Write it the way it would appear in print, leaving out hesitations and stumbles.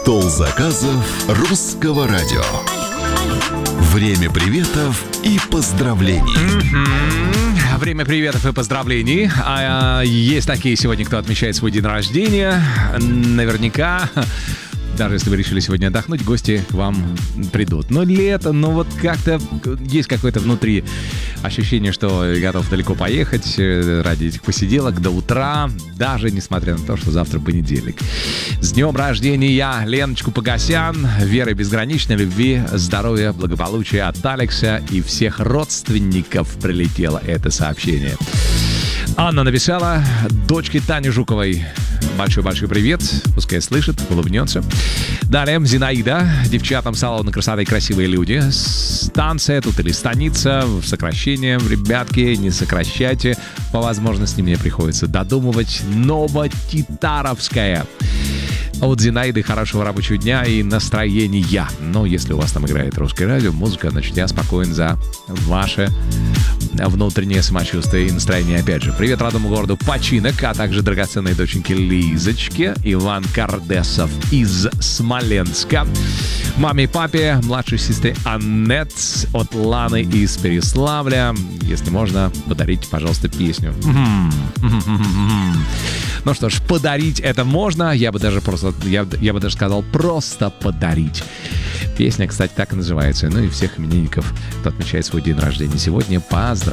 Стол заказов русского радио. Время приветов и поздравлений. Время приветов и поздравлений. Есть такие сегодня, кто отмечает свой день рождения. Наверняка, даже если вы решили сегодня отдохнуть, гости к вам придут. Но лето, вот как-то есть какое-то внутри ощущение, что готов далеко поехать ради этих посиделок до утра, даже несмотря на то, что завтра понедельник. С днем рождения Леночку Погосян, веры безграничной, любви, здоровья, благополучия от Алекса и всех родственников прилетело это сообщение. Анна написала дочке Тане Жуковой большой-большой привет, пускай слышит, улыбнется. Далее Зинаида, девчатам салона красоты красивые люди. Станция тут или станица, сокращение, ребятки, не сокращайте. По возможности мне приходится додумывать. Новотитаровская. От Зинаиды хорошего рабочего дня и настроения. Но если у вас там играет русское радио, музыка, значит, я спокоен за ваше внутреннее самочувствие и настроение. Опять же, привет родному городу Починок, а также драгоценной доченьке Лизочке, Иван Кардесов из Смоленска, маме и папе, младшей сестре Аннет от Ланы из Переславля. Если можно, подарите, пожалуйста, песню. Ну что ж, подарить это можно. Я бы даже сказал, просто подарить. Песня, кстати, так и называется. Ну и всех именинников, кто отмечает свой день рождения сегодня, поздравляю.